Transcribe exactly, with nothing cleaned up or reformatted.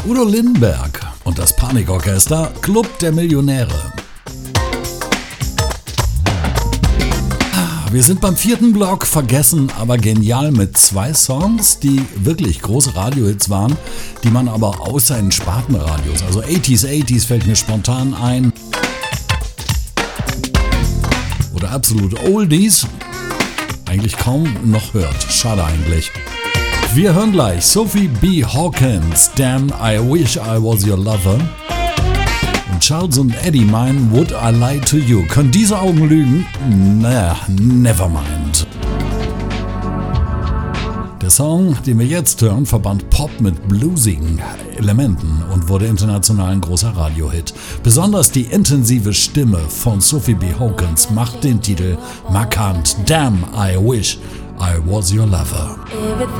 Udo Lindenberg und das Panikorchester Club der Millionäre. Wir sind beim vierten Block, vergessen aber genial mit zwei Songs, die wirklich große Radiohits waren, die man aber außer in Spartenradios, also achtziger, achtziger fällt mir spontan ein, oder absolut Oldies, eigentlich kaum noch hört. Schade eigentlich. Wir hören gleich Sophie B. Hawkins, Damn, I Wish I Was Your Lover. Und Charles und Eddie meinen Would I Lie to You. Können diese Augen lügen? Naja, never mind. Der Song, den wir jetzt hören, verband Pop mit bluesigen Elementen und wurde international ein großer Radiohit. Besonders die intensive Stimme von Sophie B. Hawkins macht den Titel markant. Damn, I Wish I Was Your Lover. Everything